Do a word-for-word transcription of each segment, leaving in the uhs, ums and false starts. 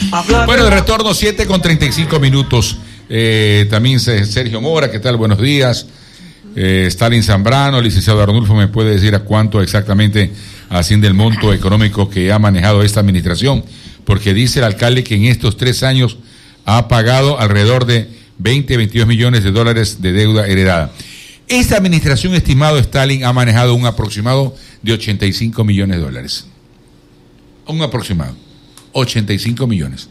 Bueno, de retorno, siete con treinta y cinco minutos. Eh, también Sergio Mora, ¿qué tal? Buenos días. Eh, Stalin Zambrano, licenciado Arnulfo, ¿me puede decir a cuánto exactamente asciende el monto económico que ha manejado esta administración? Porque dice el alcalde que en estos tres años ha pagado alrededor de veinte, veintidós millones de dólares de deuda heredada. Esta administración, estimado Stalin, ha manejado un aproximado de ochenta y cinco millones de dólares. Un aproximado. ochenta y cinco millones.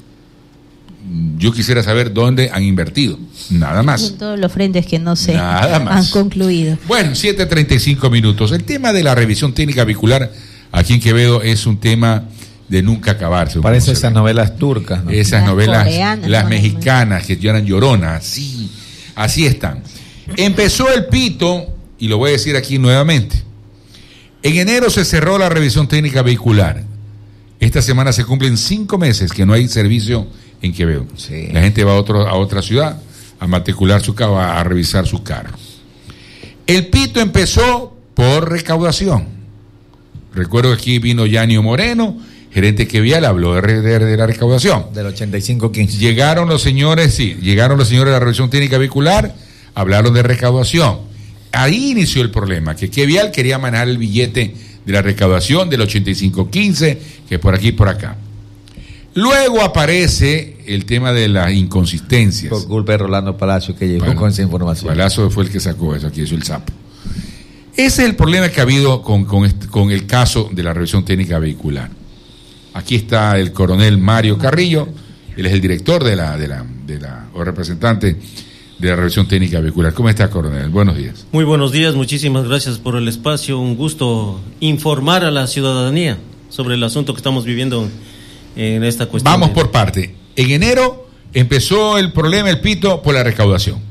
Yo quisiera saber dónde han invertido. Nada más. En todos los frentes que no se Nada más. han concluido. Bueno, siete treinta y cinco minutos. El tema de la revisión técnica vehicular aquí en Quevedo es un tema de nunca acabarse. Parece esas novelas turcas, ¿no? Esas Las novelas, coreanas, las ¿no? mexicanas que lloran lloronas, sí, así están. Empezó el pito, y lo voy a decir aquí nuevamente. En enero se cerró la revisión técnica vehicular. Esta semana se cumplen cinco meses que no hay servicio en Quevedo. Sí. La gente va a, otro, a otra ciudad a matricular su carro, a revisar su carro. El pito empezó por recaudación. Recuerdo que aquí vino Yanio Moreno, gerente Quevial, habló de, de, de la recaudación. Del ochenta y cinco quince. Llegaron los señores, sí, llegaron los señores de la revisión técnica vehicular, hablaron de recaudación. Ahí inició el problema, que Quevial quería manejar el billete de la recaudación del ochenta y cinco quince, que por aquí y por acá. Luego aparece el tema de las inconsistencias. Por culpa de Rolando Palacio, que llegó Bueno, con esa información. Palacio fue el que sacó eso, aquí hizo el sapo. Ese es el problema que ha habido con, con, este, con el caso de la revisión técnica vehicular. Aquí está el coronel Mario Carrillo, él es el director de la, de la, de la o representante de la revisión técnica vehicular. ¿Cómo está, coronel? Buenos días. Muy buenos días, muchísimas gracias por el espacio. Un gusto informar a la ciudadanía sobre el asunto que estamos viviendo en esta cuestión. Vamos por parte. En enero empezó el problema, el pito, por la recaudación.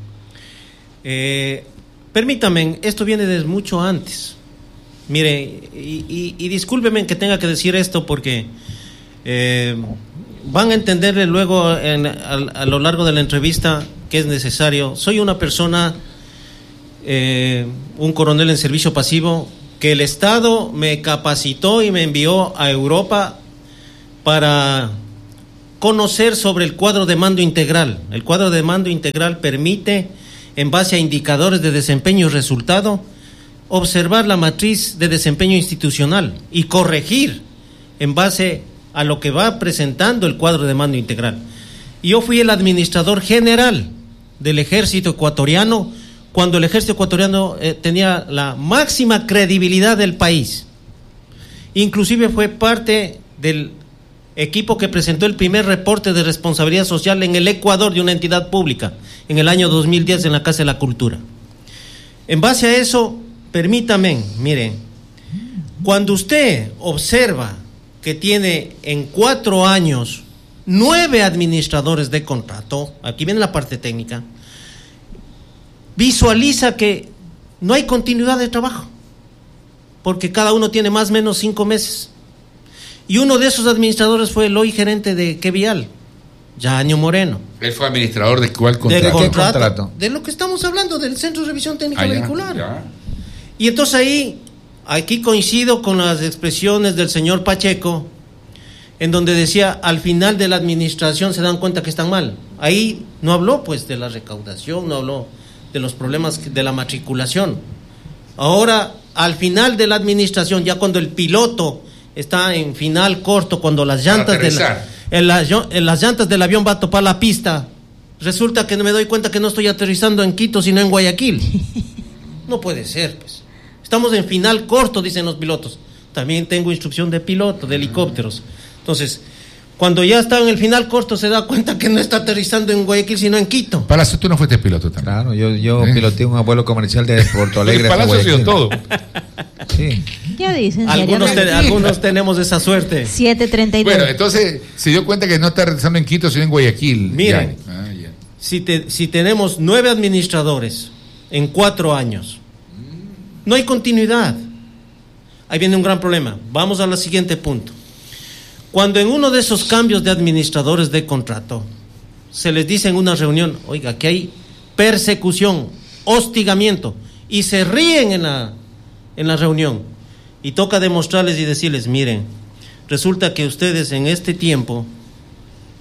Eh, permítame, esto viene desde mucho antes. Mire, y, y, y discúlpeme que tenga que decir esto porque eh, van a entenderle luego en, a, a lo largo de la entrevista que es necesario. Soy una persona, eh, un coronel en servicio pasivo, que el Estado me capacitó y me envió a Europa para conocer sobre el cuadro de mando integral. El cuadro de mando integral permite, en base a indicadores de desempeño y resultado, observar la matriz de desempeño institucional y corregir en base a lo que va presentando el cuadro de mando integral. Y yo fui el administrador general del ejército ecuatoriano cuando el ejército ecuatoriano eh, tenía la máxima credibilidad del país. Inclusive fue parte del equipo que presentó el primer reporte de responsabilidad social en el Ecuador de una entidad pública en el año dos mil diez en la Casa de la Cultura. En base a eso, permítame, miren, cuando usted observa que tiene en cuatro años nueve administradores de contrato, aquí viene la parte técnica, visualiza que no hay continuidad de trabajo, porque cada uno tiene más o menos cinco meses. Y uno de esos administradores fue el hoy gerente de Quevial, Yanio Moreno. Él fue administrador de cuál contrato. De, contrato, ¿Qué contrato? de lo que estamos hablando, del Centro de Revisión Técnica Ah, ya, Vehicular. ya. Y entonces ahí, aquí coincido con las expresiones del señor Pacheco, en donde decía, al final de la administración se dan cuenta que están mal. Ahí no habló pues de la recaudación, no habló de los problemas de la matriculación. Ahora, al final de la administración, ya cuando el piloto está en final corto, cuando las llantas, de la, en la, en las llantas del avión va a topar la pista, resulta que no me doy cuenta que no estoy aterrizando en Quito, sino en Guayaquil. No puede ser, pues. Estamos en final corto, dicen los pilotos. También tengo instrucción de piloto, de helicópteros. Entonces, cuando ya está en el final corto, se da cuenta que no está aterrizando en Guayaquil, sino en Quito. Palacio, tú no fuiste piloto también. Claro, yo, yo ¿Eh? piloteé un vuelo comercial de Porto Alegre. El Palacio ha sido todo. Sí. Ya dicen. Algunos, te, algunos tenemos esa suerte. siete treinta y dos. Bueno, entonces se dio cuenta que no está regresando en Quito, sino en Guayaquil. Miren, ah, ya. si, te, si tenemos nueve administradores en cuatro años, no hay continuidad. Ahí viene un gran problema. Vamos al siguiente punto. Cuando en uno de esos cambios de administradores de contrato se les dice en una reunión, oiga, que hay persecución, hostigamiento, y se ríen en la, en la reunión, y toca demostrarles y decirles, miren, resulta que ustedes en este tiempo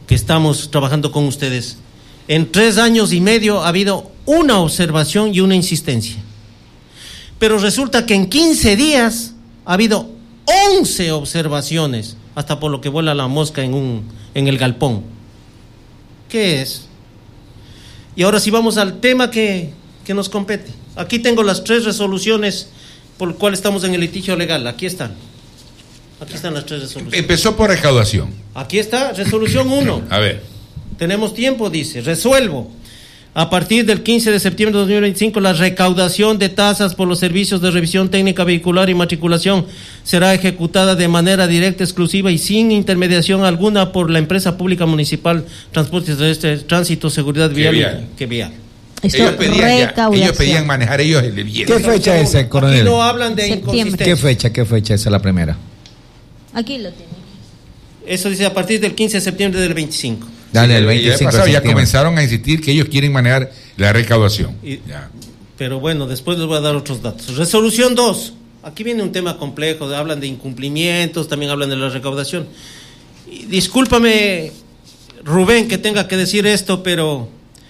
que estamos trabajando con ustedes, en tres años y medio ha habido una observación y una insistencia. Pero resulta que en quince días ha habido once observaciones, hasta por lo que vuela la mosca en, un, en el galpón. ¿Qué es? Y ahora sí vamos al tema que, que nos compete. Aquí tengo las tres resoluciones por las cuales estamos en el litigio legal. Aquí están. Aquí están las tres resoluciones. Empezó por recaudación. Aquí está, resolución uno. A ver. Tenemos tiempo, dice. Resuelvo. A partir del quince de septiembre de dos mil veinticinco, la recaudación de tasas por los servicios de revisión técnica vehicular y matriculación será ejecutada de manera directa, exclusiva y sin intermediación alguna por la empresa pública municipal Transportes Terrestres, Tránsito, Seguridad Vial. vial? ¿Qué vial? Esto, Ellos pedían, ya, recaudación. ellos pedían manejar ellos el bien. ¿Qué fecha es esa, coronel? Aquí no hablan de Septiembre. inconsistencia. ¿Qué fecha? ¿Qué fecha esa es la primera? Aquí lo tiene. Eso dice a partir del quince de septiembre del veinticinco. Dale, el Ya veinticinco pasado, de ya septiembre. comenzaron a insistir que ellos quieren manejar la recaudación. Y- Ya. Pero bueno, después les voy a dar otros datos. Resolución dos. Aquí viene un tema complejo. Hablan de incumplimientos, también hablan de la recaudación. Y discúlpame, Rubén, que tenga que decir esto, pero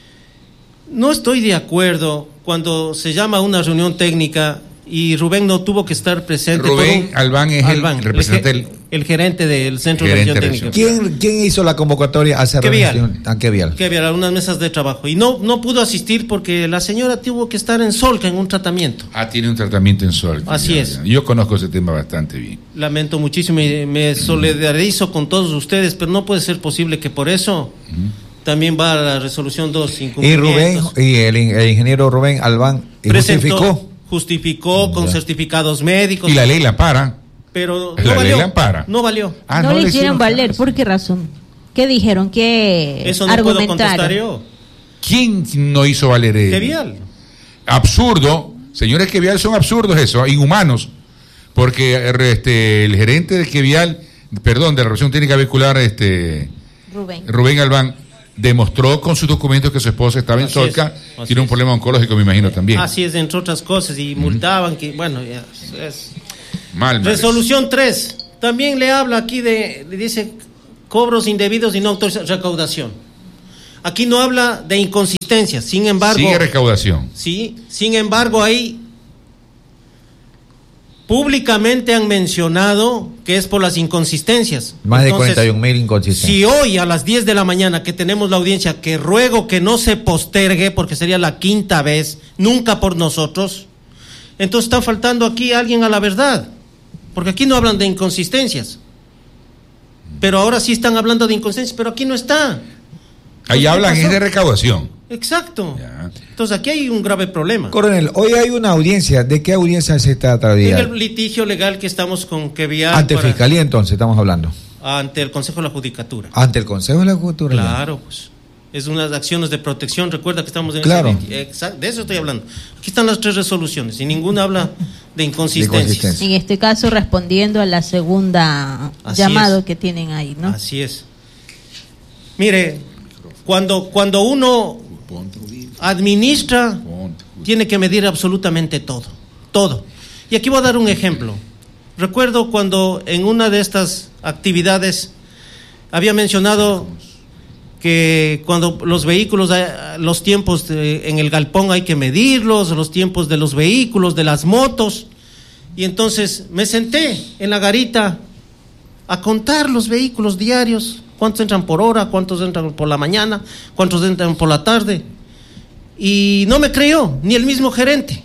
no estoy de acuerdo cuando se llama a una reunión técnica y Rubén no tuvo que estar presente. Rubén por un- Albán es el representante el, del- el gerente del Centro Gerente de de Revisión Técnica. ¿Quién, ¿Quién hizo la convocatoria hace ¿Qué vial? reunión? ¿A qué vial? Que había unas mesas de trabajo y no no pudo asistir porque la señora tuvo que estar en Solca en un tratamiento. Ah, tiene un tratamiento en sol. Así Ya, es. ya. Yo conozco ese tema bastante bien. Lamento muchísimo y me solidarizo con todos ustedes, pero no puede ser posible que por eso también va a la resolución dos. Y Rubén, y el, in- el ingeniero Rubén Albán y presentó, justificó. justificó con Ya. certificados médicos. Y la ley la ampara. Pero La no ley valió. la ampara. No valió. Ah, no, le hicieron valer. caso. ¿Por qué razón? ¿Qué dijeron? ¿Qué Eso no puedo contestar argumentaron? yo. ¿Quién no hizo valer el- ¿Qué vial? Absurdo. Señores, que vial son absurdos eso, inhumanos. Porque eh, este, el gerente de Quevial, perdón, de la Revisión Técnica Vehicular, este, Rubén. Rubén Albán, demostró con sus documentos que su esposa estaba en Así Solca, es, así tiene un es. problema oncológico, me imagino también. Así es, entre otras cosas, y multaban, que bueno, ya, es- Mal, mal. Resolución tres. También le habla aquí de, le dice cobros indebidos y no autorización, recaudación. Aquí no habla de inconsistencias, sin embargo. Sigue recaudación. Sí, sin embargo, ahí públicamente han mencionado que es por las inconsistencias. Más de Entonces, cuarenta y un mil inconsistencias. si hoy a las diez de la mañana que tenemos la audiencia, que ruego que no se postergue porque sería la quinta vez, nunca por nosotros, entonces está faltando aquí alguien a la verdad, porque aquí no hablan de inconsistencias, pero ahora sí están hablando de inconsistencias, pero aquí no está. Ahí ¿Qué hablan pasó? es de recaudación. Exacto. Ya. Entonces aquí hay un grave problema. Coronel, hoy hay una audiencia. ¿De qué audiencia se trata hoy En día? el litigio legal que estamos con Quevial Ante para- Fiscalía, entonces, estamos hablando. ante el Consejo de la Judicatura. Ante el Consejo de la Cultura. Claro, pues. Es unas acciones de protección. Recuerda que estamos en Claro. ese litigio. Exacto, de eso estoy hablando. Aquí están las tres resoluciones y ninguna habla de inconsistencias. De inconsistencia. En este caso, respondiendo a la segunda Así llamado es. que tienen ahí, ¿no? Así es. Mire, cuando, cuando uno administra, tiene que medir absolutamente todo. Todo. Y aquí voy a dar un ejemplo. Recuerdo cuando en una de estas actividades había mencionado que cuando los vehículos, eh, los tiempos de- en el galpón hay que medirlos, los tiempos de los vehículos, de las motos. Y entonces me senté en la garita a contar los vehículos diarios, cuántos entran por hora, cuántos entran por la mañana, cuántos entran por la tarde. Y no me creyó, ni el mismo gerente,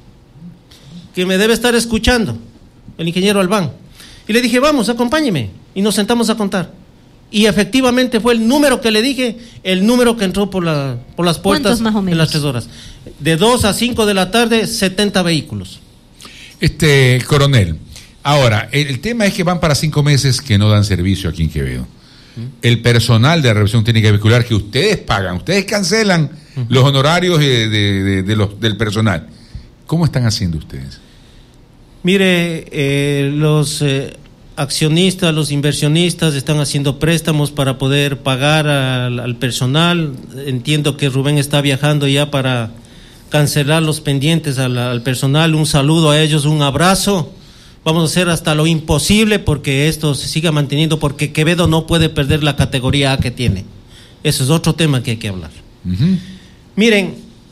que me debe estar escuchando, el ingeniero Albán. Y le dije, vamos, acompáñeme. Y nos sentamos a contar. Y efectivamente fue el número que le dije, el número que entró por, la, por las puertas ¿Cuántos más o en menos? las tres horas. De dos a cinco de la tarde, setenta vehículos. Este, coronel, ahora, el, el tema es que van para cinco meses que no dan servicio aquí en Quevedo. El personal de la revisión técnica vehicular que ustedes pagan, ustedes cancelan los honorarios de, de- de- de los, del personal. ¿Cómo están haciendo ustedes? Mire, eh, los eh, accionistas, los inversionistas están haciendo préstamos para poder pagar al, al personal. Entiendo que Rubén está viajando ya para cancelar los pendientes al, al personal. Un saludo a ellos, un abrazo, Vamos a hacer hasta lo imposible porque esto se siga manteniendo, porque Quevedo no puede perder la categoría A que tiene. Eso es otro tema que hay que hablar. Uh-huh. Miren,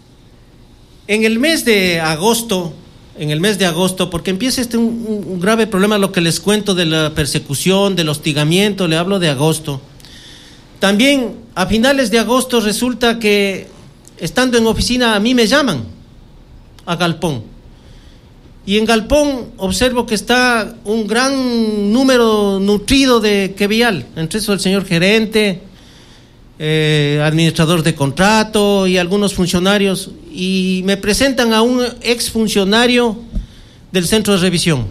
en el mes de agosto, en el mes de agosto, porque empieza este un, un grave problema, lo que les cuento de la persecución, del hostigamiento, le hablo de agosto. También a finales de agosto resulta que, estando en oficina, a mí me llaman a Galpón. Y en Galpón observo que está un gran número nutrido de Quevial, entre eso el señor gerente, eh, administrador de contrato y algunos funcionarios, y me presentan a un exfuncionario del centro de revisión,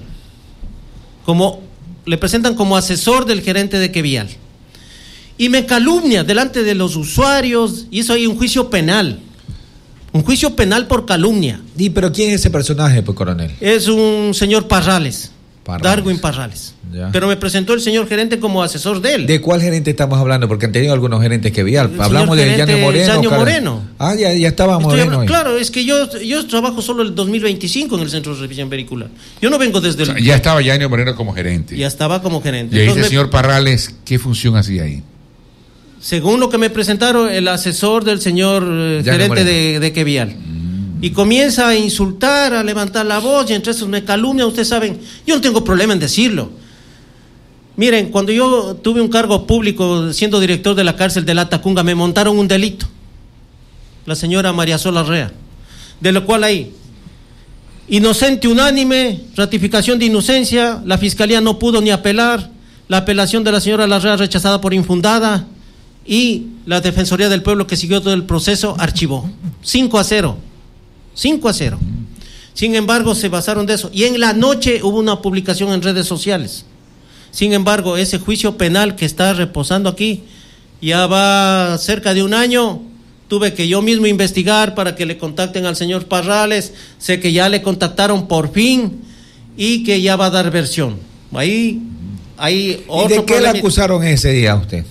como le presentan como asesor del gerente de Quevial, y me calumnia delante de los usuarios, y eso hay un juicio penal. Un juicio penal por calumnia. ¿Y pero quién es ese personaje, pues, coronel? Es un señor Parrales, Parrales. Darwin Parrales. Ya. Pero me presentó el señor gerente como asesor de él. ¿De cuál gerente estamos hablando? Porque han tenido algunos gerentes que vi. Hablamos de Yanio Moreno. Yanio Moreno. Ah, ya, ya estaba Estoy Moreno. hablando, claro, es que yo, yo trabajo solo el dos mil veinticinco en el Centro de Revisión Vehicular. Yo no vengo desde el... O sea, ya estaba Yanio Moreno como gerente. Ya estaba como gerente. Y ahí Entonces el señor Parrales, ¿qué función hacía ahí? Según lo que me presentaron, el asesor del señor eh, gerente de, de Quevial. Y comienza a insultar, a levantar la voz, y entre esos me calumnia. Ustedes saben, yo no tengo problema en decirlo. Miren, cuando yo tuve un cargo público siendo director de la cárcel de La Tacunga, me montaron un delito, la señora María Sol Arrea, de lo cual hay inocente unánime, ratificación de inocencia, la fiscalía no pudo ni apelar, la apelación de la señora Larrea rechazada por infundada, y la Defensoría del Pueblo, que siguió todo el proceso, archivó. cinco a cero. cinco a cero. Sin embargo, se basaron de eso. Y en la noche hubo una publicación en redes sociales. Sin embargo, ese juicio penal que está reposando aquí, ya va cerca de un año. Tuve que yo mismo investigar para que le contacten al señor Parrales. Sé que ya le contactaron por fin y que ya va a dar versión. Ahí, ahí otro ¿Y de qué le acusaron ese día a usted?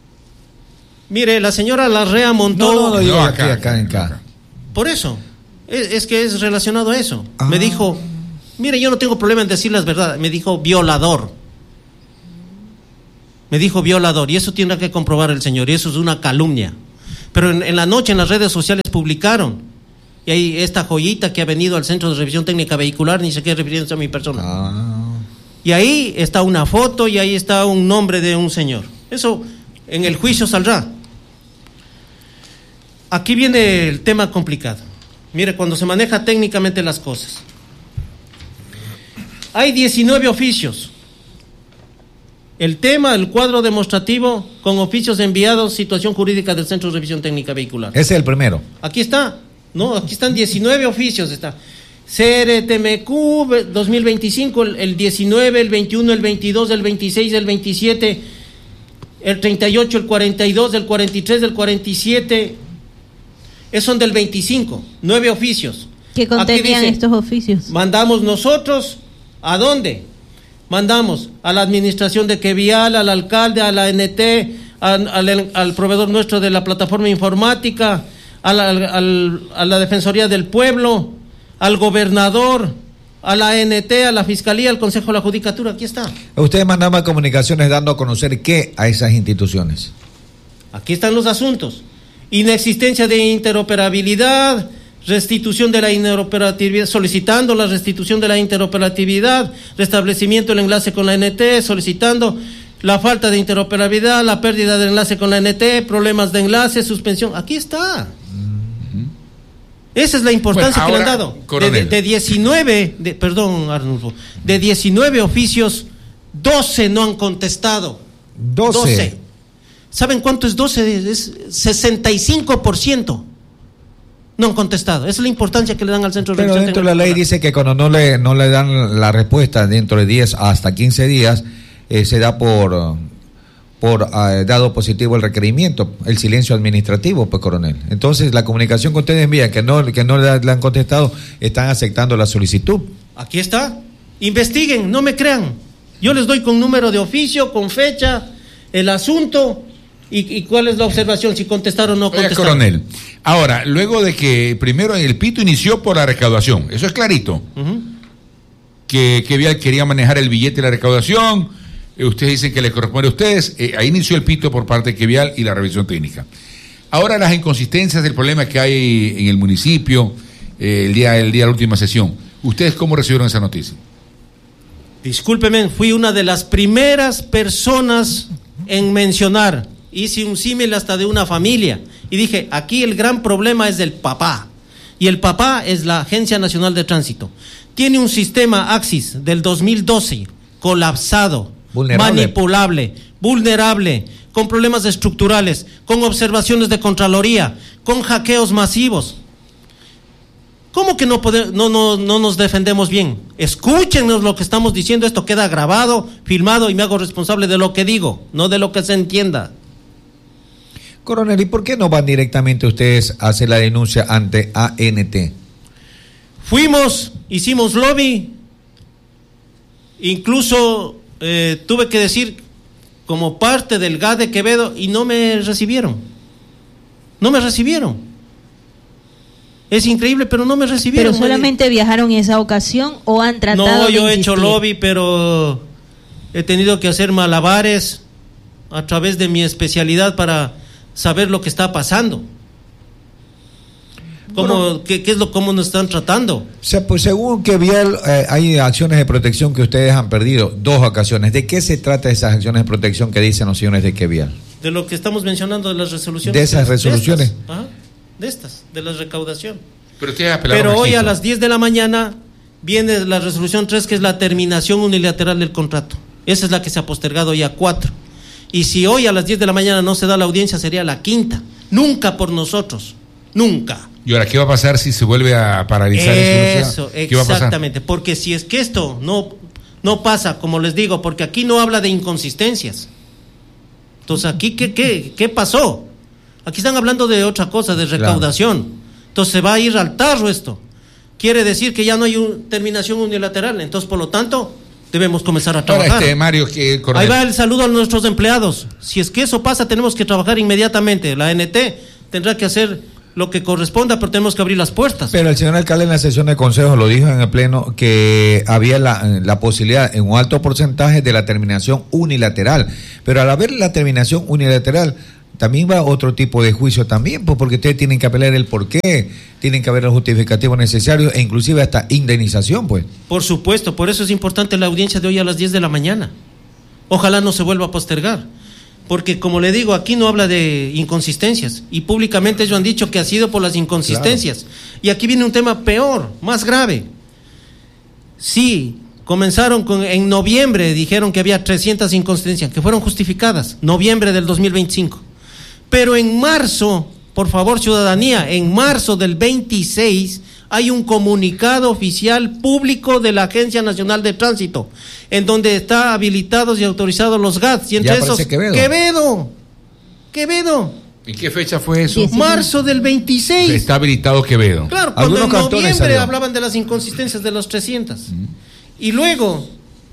Mire, la señora Larrea montó... No, no, no, yo No, aquí, acá, acá, acá. acá. Por eso, es, es que es relacionado a eso. Ah. Me dijo, mire, yo no tengo problema en decir las verdades. Me dijo violador. Me dijo violador, y eso tiene que comprobar el señor, y eso es una calumnia. Pero en, en la noche en las redes sociales publicaron, y hay esta joyita que ha venido al Centro de Revisión Técnica Vehicular, ni siquiera refiriéndose a mi persona. Ah. Y ahí está una foto y ahí está un nombre de un señor. Eso en el juicio saldrá. Aquí viene el tema complicado. Mire, cuando se maneja técnicamente las cosas. Hay diecinueve oficios. El tema, el cuadro demostrativo con oficios enviados, situación jurídica del Centro de Revisión Técnica Vehicular. Ese es el primero. Aquí está, no, aquí están diecinueve oficios, está. C R T M Q dos mil veinticinco, el, el diecinueve, el veintiuno, el veintidós, el veintiséis, el veintisiete, el treinta y ocho, el cuarenta y dos, el cuarenta y tres, el cuarenta y siete, esos son del veinticinco, nueve oficios. ¿Qué contenían dice, estos oficios? Mandamos nosotros, ¿a dónde? Mandamos a la administración de Quevial, al alcalde, a la N T, a, al, al proveedor nuestro de la plataforma informática, a la, al, a la Defensoría del Pueblo, al gobernador, a la N T, a la Fiscalía, al Consejo de la Judicatura. Aquí está. Ustedes mandaban comunicaciones dando a conocer qué a esas instituciones. Aquí están los asuntos. Inexistencia de interoperabilidad, restitución de la interoperatividad, solicitando la restitución de la interoperatividad, restablecimiento del enlace con la N T, solicitando la falta de interoperabilidad, la pérdida del enlace con la N T, problemas de enlace, suspensión. Aquí está. Esa es la importancia bueno, ahora, que le han dado. De, de, de diecinueve, de, perdón, Arnulfo, de diecinueve oficios, doce no han contestado. doce. doce. ¿Saben cuánto es doce? Es sesenta y cinco por ciento. No han contestado. Esa es la importancia que le dan al Centro de Pero Revisión dentro de la ley dice que cuando no le no le dan la respuesta dentro de diez hasta quince días, eh, se da por por eh, dado positivo el requerimiento, el silencio administrativo, pues, coronel. Entonces, la comunicación que ustedes envían, que no que no le, le han contestado, están aceptando la solicitud. Aquí está. Investiguen, no me crean. Yo les doy con número de oficio, con fecha, el asunto. ¿Y, ¿Y cuál es la observación? Si contestaron o no contestaron. Oiga, coronel, ahora, luego de que primero el pito inició por la recaudación, eso es clarito. Uh-huh. que, que Vial quería manejar el billete y la recaudación. Eh, ustedes dicen que le corresponde a ustedes. Eh, ahí inició el pito por parte de Quevial y la revisión técnica. Ahora las inconsistencias del problema que hay en el municipio, eh, el día el día de la última sesión. ¿Ustedes cómo recibieron esa noticia? Discúlpeme, fui una de las primeras personas en mencionar. Hice un símil hasta de una familia. Y dije, aquí el gran problema es del papá. Y el papá es la Agencia Nacional de Tránsito. Tiene un sistema Axis del dos mil doce, colapsado, vulnerable. manipulable, vulnerable, con problemas estructurales, con observaciones de Contraloría, con hackeos masivos. ¿Cómo que no, poder, no, no, no nos defendemos bien? Escúchenos lo que estamos diciendo, esto queda grabado, filmado y me hago responsable de lo que digo, no de lo que se entienda. Coronel, ¿y por qué no van directamente ustedes a hacer la denuncia ante A N T? Fuimos, hicimos lobby, incluso eh, tuve que decir como parte del G A de Quevedo y no me recibieron. No me recibieron. Es increíble, pero no me recibieron. ¿Pero solamente viajaron en esa ocasión o han tratado de No, yo he insistir? hecho lobby, pero he tenido que hacer malabares a través de mi especialidad para saber lo que está pasando. ¿Cómo, bueno, qué, qué es lo, cómo nos están tratando? O sea, pues según Quevial, eh, hay acciones de protección que ustedes han perdido, dos ocasiones. ¿De qué se trata esas acciones de protección que dicen los señores de Quevial? De lo que estamos mencionando, de las resoluciones. ¿De esas resoluciones? De estas, ajá, de estas, de la recaudación. Pero, ustedes apelaron Pero hoy registro. a las diez de la mañana viene la resolución tres, que es la terminación unilateral del contrato. Esa es la que se ha postergado ya a cuatro. Y si hoy a las diez de la mañana no se da la audiencia, sería la quinta. Nunca por nosotros. Nunca. ¿Y ahora qué va a pasar si se vuelve a paralizar eso? ¿Qué va a pasar? Exactamente. Porque si es que esto no, no pasa, como les digo, porque aquí no habla de inconsistencias. Entonces, ¿aquí qué, qué, qué pasó? Aquí están hablando de otra cosa, de recaudación. Claro. Entonces, se va a ir al tarro esto. Quiere decir que ya no hay un, terminación unilateral. Entonces, por lo tanto, debemos comenzar a trabajar. Ahora, este, Mario, que ahí va el saludo a nuestros empleados. Si es que eso pasa, tenemos que trabajar inmediatamente. La A N T tendrá que hacer lo que corresponda, pero tenemos que abrir las puertas. Pero el señor alcalde en la sesión de consejo lo dijo en el pleno que había la, la posibilidad en un alto porcentaje de la terminación unilateral. Pero al haber la terminación unilateral, también va otro tipo de juicio también, pues porque ustedes tienen que apelar el porqué, tienen que haber los justificativos necesarios e inclusive hasta indemnización, pues. Por supuesto, por eso es importante la audiencia de hoy a las diez de la mañana. Ojalá no se vuelva a postergar, porque como le digo, aquí no habla de inconsistencias y públicamente ellos han dicho que ha sido por las inconsistencias. Claro. Y aquí viene un tema peor, más grave. Sí, comenzaron con, en noviembre dijeron que había trescientas inconsistencias que fueron justificadas, noviembre del dos mil veinticinco. Pero en marzo, por favor ciudadanía, en marzo del veintiséis hay un comunicado oficial público de la Agencia Nacional de Tránsito, en donde está habilitados y autorizados los G A Ts, y entre esos Quevedo. Quevedo, Quevedo. ¿En qué fecha fue eso? diecinueve. Marzo del veintiséis. Está habilitado Quevedo. Claro, cuando en noviembre salió. hablaban de las inconsistencias de los trescientos. Mm. Y luego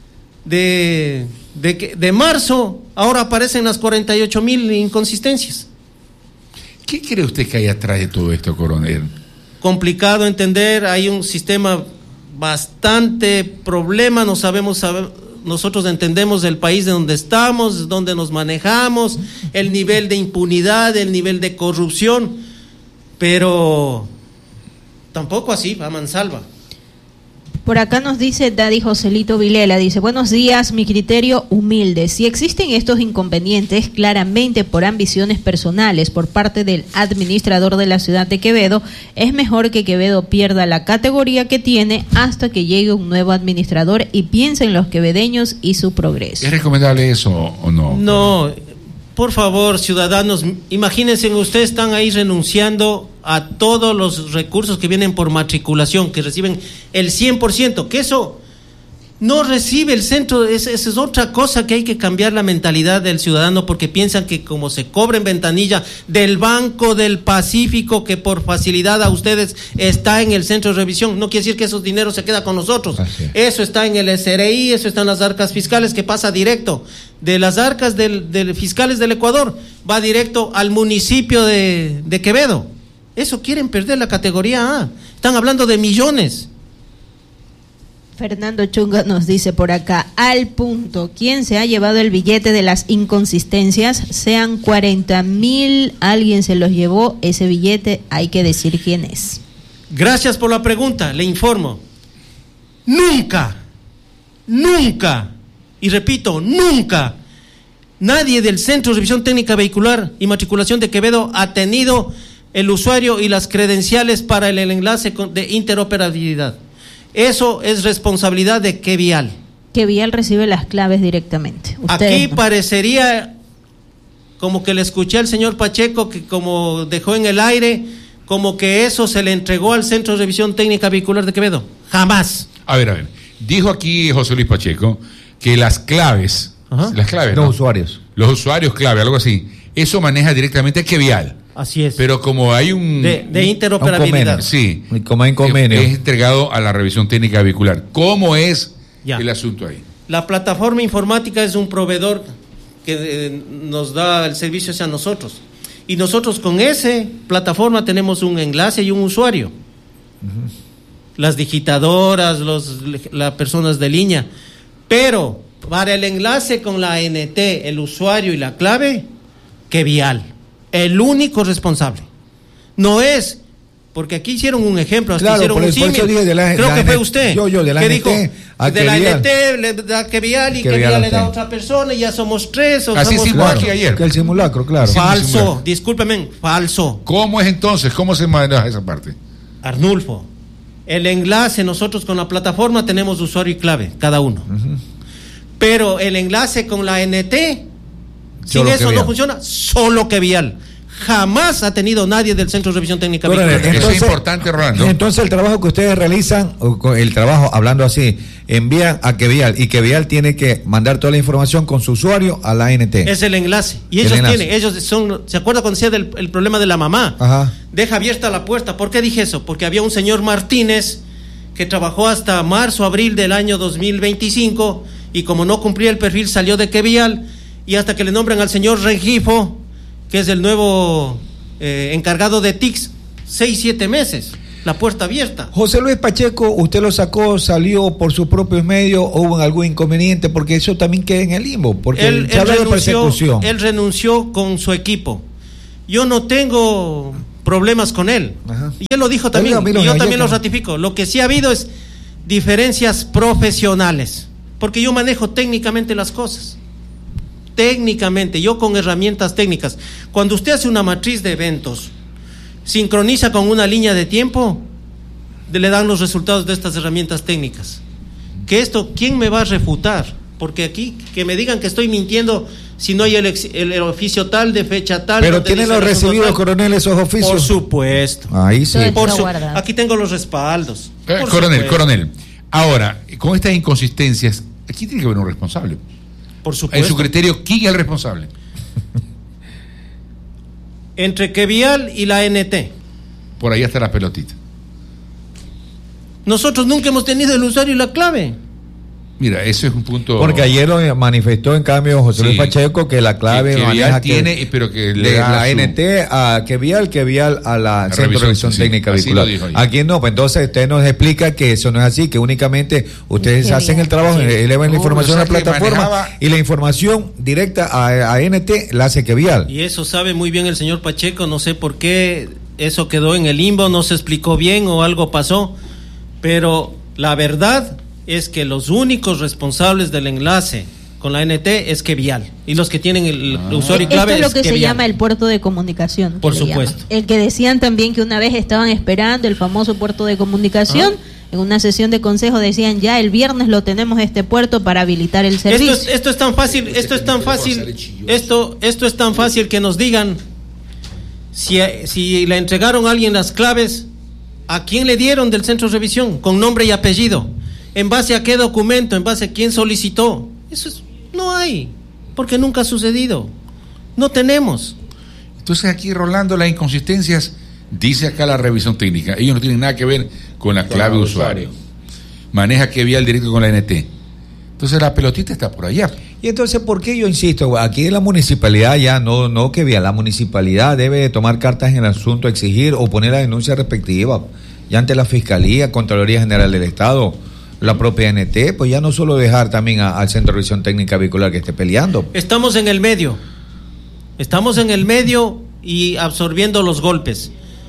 de, de, de marzo, ahora aparecen las cuarenta y ocho mil inconsistencias. ¿Qué cree usted que hay atrás de todo esto, coronel? Complicado entender, hay un sistema bastante problema, no sabemos, saber, nosotros entendemos el país de donde estamos, donde nos manejamos, el nivel de impunidad, el nivel de corrupción, pero tampoco así, a mansalva. Por acá nos dice Daddy Joselito Vilela, dice, buenos días, mi criterio humilde. Si existen estos inconvenientes claramente por ambiciones personales por parte del administrador de la ciudad de Quevedo, es mejor que Quevedo pierda la categoría que tiene hasta que llegue un nuevo administrador y piense en los quevedeños y su progreso. ¿Es recomendable eso o no? No, por favor, ciudadanos, imagínense, ustedes están ahí renunciando a todos los recursos que vienen por matriculación, que reciben el cien por ciento, que eso no recibe el centro, esa es, es otra cosa que hay que cambiar la mentalidad del ciudadano, porque piensan que como se cobra en ventanilla del Banco del Pacífico, que por facilidad a ustedes está en el centro de revisión, no quiere decir que esos dineros se quedan con nosotros. Eso está en el S R I, eso está en las arcas fiscales, que pasa directo de las arcas del, del fiscales del Ecuador, va directo al municipio de, de Quevedo. Eso quieren perder la categoría A. Están hablando de millones. Fernando Chunga nos dice por acá, al punto, ¿quién se ha llevado el billete de las inconsistencias? Sean cuarenta mil, alguien se los llevó, ese billete hay que decir quién es. Gracias por la pregunta, le informo. Nunca, nunca, y repito, nunca, nadie del Centro de Revisión Técnica Vehicular y Matriculación de Quevedo ha tenido el usuario y las credenciales para el enlace de interoperabilidad. Eso es responsabilidad de Quevial. Quevial recibe las claves directamente. Ustedes Aquí no. Parecería como que le escuché al señor Pacheco que como dejó en el aire, como que eso se le entregó al Centro de Revisión Técnica Vehicular de Quevedo. Jamás. A ver, a ver. Dijo aquí José Luis Pacheco que las claves, Ajá. las claves, Los ¿no? usuarios. Los usuarios clave, algo así, eso maneja directamente a Quevial. Así es. Pero como hay un... de, de interoperabilidad. Sí. Y como hay convenio. Es entregado a la revisión técnica vehicular. ¿Cómo es Ya. el asunto ahí? La plataforma informática es un proveedor que eh, nos da el servicio hacia nosotros. Y nosotros con esa plataforma tenemos un enlace y un usuario. Uh-huh. Las digitadoras, los, las personas de línea. Pero para el enlace con la A N T, el usuario y la clave, Quevial. El único responsable. No es, porque aquí hicieron un ejemplo, hasta claro, hicieron por un el- por eso símil. dije de la- Creo la que fue A N T, usted. yo, yo, de la que A N T dijo, a de la Quevial. A N T le da Quevial y Quevial Quevial le da a a usted. otra persona y ya somos tres. O Así somos sí, cuatro. aquí ayer. Que el simulacro, claro. Sí. Falso, simulacro. discúlpeme, falso. ¿Cómo es entonces? ¿Cómo se maneja esa parte? Arnulfo, el enlace, nosotros con la plataforma tenemos usuario y clave, cada uno. Ujú. Pero el enlace con la A N T, sin Solo eso Quevial. no funciona, solo Quevial. Jamás ha tenido nadie del Centro de Revisión Técnica Bueno, Vehicular. Eso es importante, Rolando. Entonces el trabajo que ustedes realizan, o co- el trabajo, hablando así, envían a Quevial y Quevial tiene que mandar toda la información con su usuario a la A N T. Es el enlace. Y El ellos enlace. tienen, ellos son, ¿se acuerda cuando decía del el problema de la mamá? Ajá. Deja abierta la puerta. ¿Por qué dije eso? Porque había un señor Martínez que trabajó hasta marzo, abril del año dos mil veinticinco y como no cumplía el perfil salió de Quevial y hasta que le nombran al señor Rengifo, que es el nuevo eh, encargado de T I C S, seis, siete meses, la puerta abierta. José Luis Pacheco, usted lo sacó, salió por sus propios medios, o hubo algún inconveniente, porque eso también queda en el limbo, porque Él, se él habla de renunció, persecución. él renunció con su equipo. Yo no tengo problemas con él. Ajá. Y él lo dijo también, Oiga, mira, y yo oiga, también lo oiga. ratifico. Lo que sí ha habido es diferencias profesionales, porque yo manejo técnicamente las cosas. Técnicamente, yo con herramientas técnicas. Cuando usted hace una matriz de eventos, sincroniza con una línea de tiempo, de- le dan los resultados de estas herramientas técnicas. Que esto, ¿quién me va a refutar? Porque aquí, que me digan que estoy mintiendo si no hay el, ex- el, el oficio tal de fecha tal. Pero donde tienen dice los el asunto recibidos, tal. coronel, esos oficios. Por supuesto. Ahí sí. Entonces- Por Está su- guardado. aquí tengo los respaldos. Eh, Por coronel, supuesto. coronel. Ahora, con estas inconsistencias, aquí tiene que haber un responsable. Por En supuesto. su criterio, ¿quién es el responsable? Entre Quevial y la A N T. Por ahí está la pelotita. Nosotros nunca hemos tenido el usuario y la clave. Mira, eso es un punto. Porque ayer lo manifestó en cambio José Sí. Luis Pacheco que la clave Que- que maneja Vial que- tiene, pero que le de da la su- A N T a Quevial, Quevial a la Centro de revisión, Revisión sí, Técnica así Vehicular. lo dijo ayer. Aquí no, pues entonces usted nos explica que eso no es así, que únicamente ustedes Quevial. hacen el trabajo, Sí. elevan la No, información o a sea la que plataforma manejaba- y la información directa a, a A N T la hace Quevial. Y eso sabe muy bien el señor Pacheco. No sé por qué eso quedó en el limbo, no se explicó bien o algo pasó. Pero la verdad es que los únicos responsables del enlace con la A N T es Quevial. Y los que tienen el Ah. usuario y Esto clave es lo que se Quevial. llama el puerto de comunicación. que Por le supuesto. llaman. El que decían también que una vez estaban esperando el famoso puerto de comunicación. En una sesión de consejo decían ya el viernes lo tenemos este puerto para habilitar el Esto servicio. es, esto es tan fácil, esto es tan fácil, esto, esto es tan fácil que nos digan si, si le entregaron a alguien las claves, ¿a quién le dieron del centro de revisión? Con nombre y apellido. ¿En base a qué documento? ¿En base a quién solicitó? Eso es, no hay, porque nunca ha sucedido. No tenemos. Entonces aquí, Rolando, las inconsistencias, dice acá la revisión técnica, ellos no tienen nada que ver con la clave de usuario. Maneja Quevial directo con la A N T. Entonces la pelotita está por allá. Y entonces, ¿por qué yo insisto? Aquí la municipalidad ya, no, no Quevial, la municipalidad debe tomar cartas en el asunto, exigir o poner la denuncia respectiva, ya ante la Fiscalía, Contraloría General del Estado, la propia N T, pues ya no solo dejar también a, al Centro de Revisión Técnica Vehicular que esté peleando. Estamos en el medio, estamos en el medio y absorbiendo los golpes,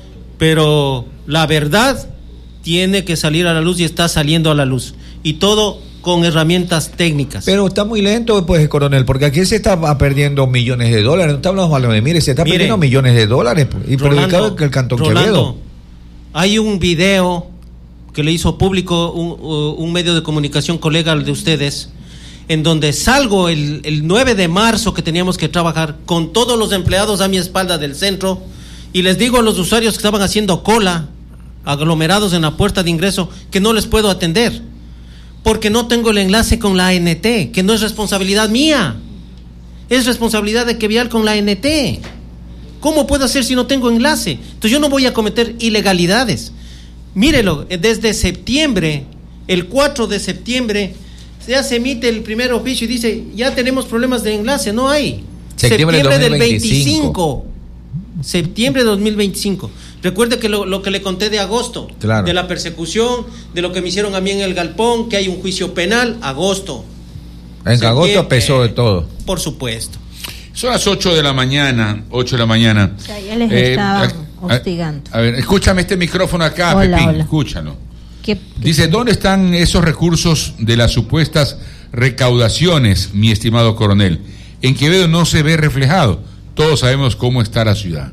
pero la verdad tiene que salir a la luz y está saliendo a la luz, y todo con herramientas técnicas. Pero está muy lento, pues, coronel, porque aquí se está perdiendo millones de dólares. No estamos hablando de, mire, se está Mire, perdiendo millones de dólares, y perjudicado que el Cantón Rolando, Quevedo. Hay un video que le hizo público un, un medio de comunicación colega de ustedes, en donde salgo el, el nueve de marzo que teníamos que trabajar con todos los empleados a mi espalda del centro, y les digo a los usuarios que estaban haciendo cola, aglomerados en la puerta de ingreso, que no les puedo atender, porque no tengo el enlace con la A N T, que no es responsabilidad mía, es responsabilidad de Quevial con la A N T. ¿Cómo puedo hacer si no tengo enlace? Entonces yo no voy a cometer ilegalidades. Mírelo, desde septiembre, el cuatro de septiembre, ya se emite el primer oficio y dice, ya tenemos problemas de enlace, no hay. Septiembre, septiembre del veinticinco. Septiembre de dos mil veinticinco. Recuerde que lo, lo que le conté de agosto, claro, de la persecución, de lo que me hicieron a mí en el Galpón, que hay un juicio penal, agosto. En septiembre, agosto pesó de todo. Por supuesto. Son las ocho de la mañana, ocho de la mañana. O sea, ya les eh, estaban a, hostigando. A, a ver, escúchame este micrófono acá, hola, Pepín, hola. Escúchalo. ¿Qué, qué? Dice, ¿dónde están esos recursos de las supuestas recaudaciones, mi estimado coronel? En Quevedo no se ve reflejado. Todos sabemos cómo está la ciudad.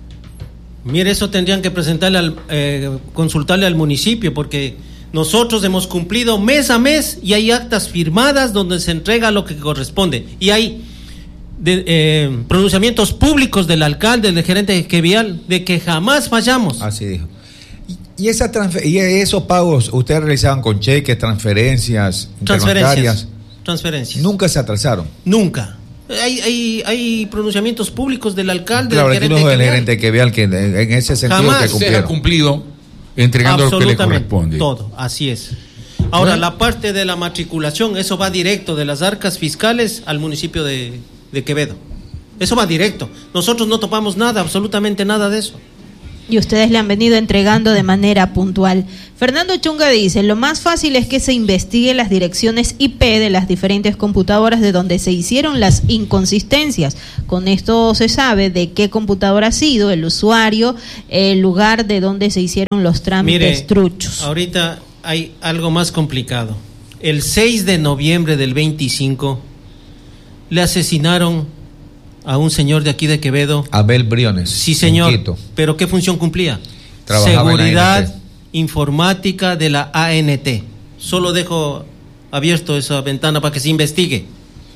Mire, eso tendrían que presentarle al, eh, consultarle al municipio, porque nosotros hemos cumplido mes a mes y hay actas firmadas donde se entrega lo que corresponde, y hay de, eh, pronunciamientos públicos del alcalde, del gerente de Quevial, de que jamás fallamos. Así dijo. Y, y, esa transfer- y esos pagos ustedes realizaban con cheques, transferencias, transferencias, transferencias. Nunca se atrasaron. Nunca. Hay, hay, hay pronunciamientos públicos del alcalde, claro, del gerente, no del gerente que vea que en ese sentido jamás que cumplieron. Se ha cumplido entregando lo que le corresponde. Todo, así es. Ahora, bueno, la parte de la matriculación, eso va directo de las arcas fiscales al municipio de, de Quevedo. Eso va directo. Nosotros no topamos nada, absolutamente nada de eso. Y ustedes le han venido entregando de manera puntual. Fernando Chunga dice, lo más fácil es que se investigue las direcciones I P de las diferentes computadoras de donde se hicieron las inconsistencias. Con esto se sabe de qué computadora ha sido el usuario, el lugar de donde se hicieron los trámites. Mire, truchos. Ahorita hay algo más complicado. El seis de noviembre del veinticinco le asesinaron a un señor de aquí de Quevedo. Abel Briones. Sí, señor. ¿Pero qué función cumplía? Trabajaba Seguridad informática de la A N T. Solo dejo abierto esa ventana para que se investigue.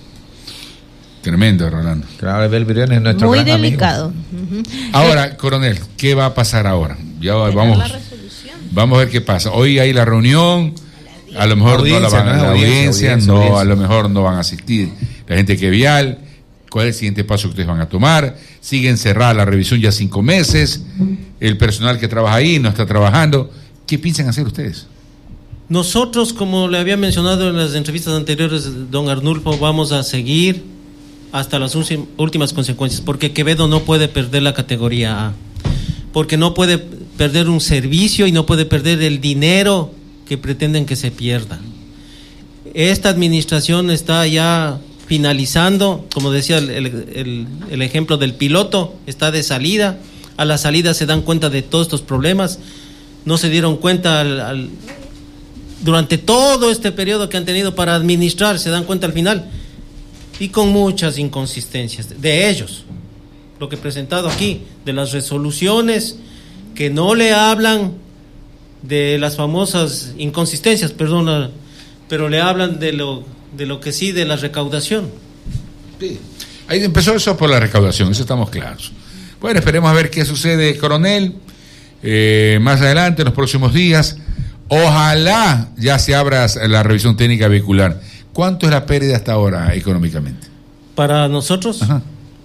Tremendo, Rolando. Claro, Abel Briones es nuestro muy gran delicado. amigo. Uh-huh. Ahora, coronel, ¿qué va a pasar ahora? Ya vamos, vamos a ver qué pasa. Hoy hay la reunión, a lo mejor audiencia, no la van a la audiencia, audiencia, audiencia, no, audiencia. A lo mejor no van a asistir la gente que vial. ¿Cuál es el siguiente paso que ustedes van a tomar? Siguen cerrada la revisión ya cinco meses, el personal que trabaja ahí no está trabajando. ¿Qué piensan hacer ustedes? Nosotros, como le había mencionado en las entrevistas anteriores, don Arnulfo, vamos a seguir hasta las últimas consecuencias, porque Quevedo no puede perder la categoría A, porque no puede perder un servicio y no puede perder el dinero que pretenden que se pierda. Esta administración está ya finalizando, como decía el, el, el ejemplo del piloto, está de salida. A la salida se dan cuenta de todos estos problemas. No se dieron cuenta al, al, durante todo este periodo que han tenido para administrar, se dan cuenta al final, y con muchas inconsistencias de ellos. Lo que he presentado aquí, de las resoluciones que no le hablan de las famosas inconsistencias, perdona, pero le hablan de lo de lo que sí, de la recaudación. Sí. Ahí empezó eso por la recaudación, eso estamos claros. Bueno, esperemos a ver qué sucede, coronel, eh, más adelante, en los próximos días. Ojalá ya se abra la revisión técnica vehicular. ¿Cuánto es la pérdida hasta ahora económicamente? Para nosotros, ajá,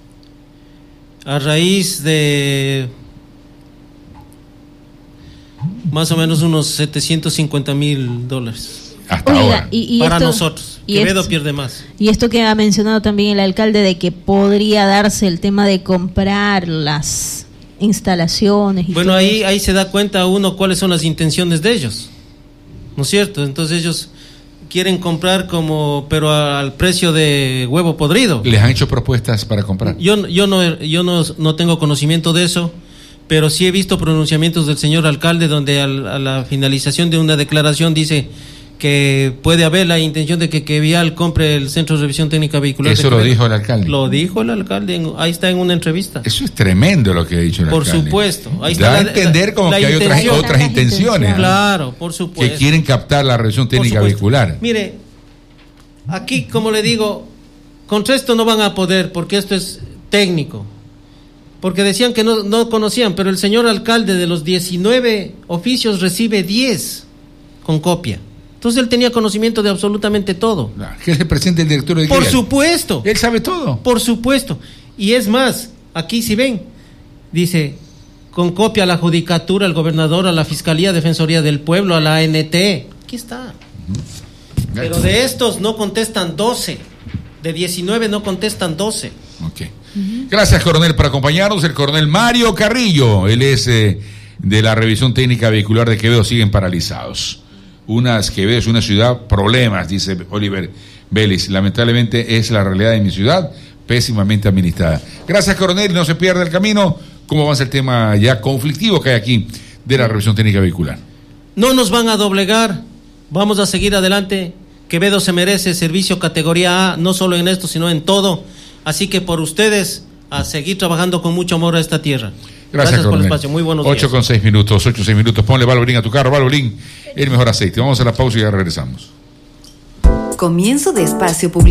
a raíz de más o menos unos setecientos cincuenta mil dólares. Hasta Oiga, ahora. Y, y para esto, nosotros. Y Quevedo esto, pierde más. Y esto que ha mencionado también el alcalde, de que podría darse el tema de comprar las instalaciones. Y bueno, todo ahí eso. ahí se da cuenta uno cuáles son las intenciones de ellos. ¿no es cierto? Entonces ellos quieren comprar como, pero al precio de huevo podrido. ¿Les han hecho propuestas para comprar? Yo, yo, no, yo no, no tengo conocimiento de eso, pero sí he visto pronunciamientos del señor alcalde donde al, a la finalización de una declaración dice que puede haber la intención de que, que Vial compre el Centro de Revisión Técnica Vehicular. Eso lo dijo el alcalde. Lo dijo el alcalde, en, ahí está en una entrevista. Eso es tremendo lo que ha dicho el por alcalde. Por supuesto. Ahí da está a la, entender como la, que la hay otras, otras intenciones. Claro, por supuesto. Que quieren captar la revisión técnica vehicular. Mire, aquí, como le digo, contra esto no van a poder, porque esto es técnico. Porque decían que no, no conocían, pero el señor alcalde de los diecinueve oficios recibe diez con copia. Entonces él tenía conocimiento de absolutamente todo. ¿Qué es el presidente del directorio de Por Guía? supuesto. Él sabe todo. Por supuesto. Y es más, aquí si ven, dice, con copia a la judicatura, al gobernador, a la Fiscalía, Defensoría del Pueblo, a la A N T. Aquí está. Uh-huh. Pero de estos no contestan doce. De diecinueve no contestan doce. Ok. Uh-huh. Gracias, coronel, por acompañarnos. El coronel Mario Carrillo, él es eh, de la revisión técnica vehicular de Quevedo, siguen paralizados. Unas Quevedo es una ciudad, problemas, dice Oliver Vélez. Lamentablemente es la realidad de mi ciudad, pésimamente administrada. Gracias, coronel, no se pierda el camino. ¿Cómo avanza el tema ya conflictivo que hay aquí de la revisión técnica vehicular? No nos van a doblegar, vamos a seguir adelante. Quevedo se merece servicio categoría A, no solo en esto, sino en todo. Así que por ustedes, a seguir trabajando con mucho amor a esta tierra. Gracias, Gracias por el espacio, muy buenos días. ocho con seis minutos, ocho con seis minutos. Ponle Valvoline a tu carro, Valvoline, el mejor aceite. Vamos a la pausa y ya regresamos. Comienzo de espacio publicitario.